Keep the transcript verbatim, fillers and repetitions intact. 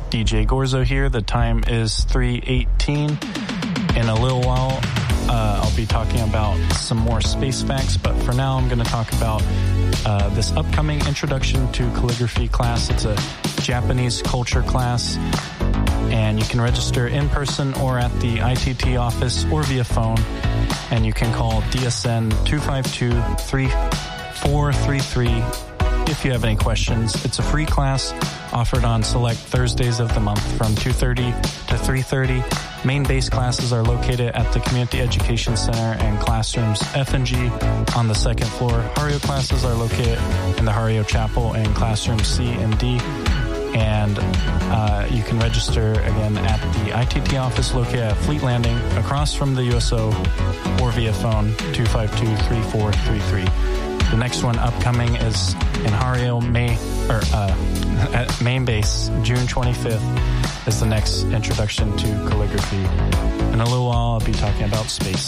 D J Gorzo here. The time is three eighteen. In a little while, uh, I'll be talking about some more space facts, but for now I'm going to talk about uh, this upcoming Introduction to Calligraphy class. It's a Japanese culture class, and you can register in person or at the I T T office or via phone, and you can call D S N two five two, three four three three if you have any questions. It's a free class offered on select Thursdays of the month from two thirty to three thirty. Main base classes are located at the Community Education Center and classrooms F and G on the second floor. Hario classes are located in the Hario Chapel and classrooms C and D. And uh, you can register again at the I T T office located at Fleet Landing across from the U S O or via phone two five two, three four three three. The next one upcoming is in Hario, May, or uh, at main base, June twenty-fifth is the next Introduction to Calligraphy. In a little while, I'll be talking about space.